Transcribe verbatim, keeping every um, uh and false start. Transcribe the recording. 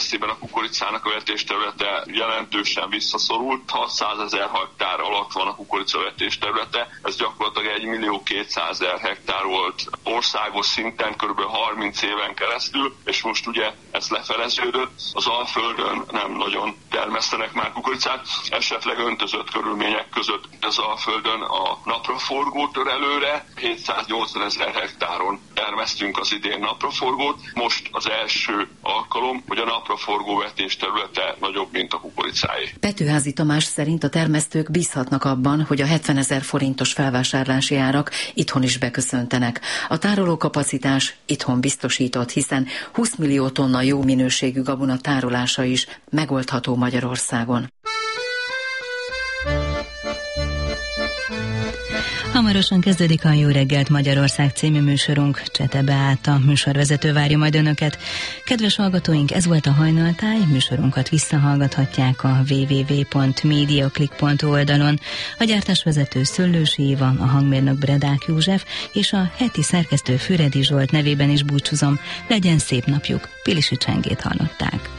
egészében a kukoricának a vetésterülete jelentősen visszaszorult. hatszázezer hektár alatt van a kukorica vetésterülete, ez gyakorlatilag egy millió kétszázezer hektár volt országos szinten kb. harminc éven keresztül, és most ugye ez lefeleződött. Az Alföldön nem nagyon termesztenek már kukoricát, esetleg öntözött körülmények között az Alföldön a napraforgó törelőre hétszáznyolcvanezer hektáron termesztünk az idén napraforgót. Most az első alkalom, hogy a napraforgó vetés területe nagyobb, mint a kukoricáé. Petőházy Tamás szerint a termesztők bízhatnak abban, hogy a hetvenezer forintos felvásárlási árak itthon is beköszöntenek. A tárolókapacitás itthon biztosított, hiszen húsz millió tonna jó minőségű gabona tárolása is megoldható Magyarországon. Hamarosan kezdődik a Jó reggelt Magyarország című műsorunk. Csete Beáta műsorvezető várja majd önöket. Kedves hallgatóink, ez volt a Hajnaltáj, műsorunkat visszahallgathatják a double-u double-u double-u pont mediaclick pont oldalon. A gyártásvezető Szöllősi Éva, a hangmérnök Bredák József és a heti szerkesztő Füredi Zsolt nevében is búcsúzom. Legyen szép napjuk, Pilisi Csengét hallották.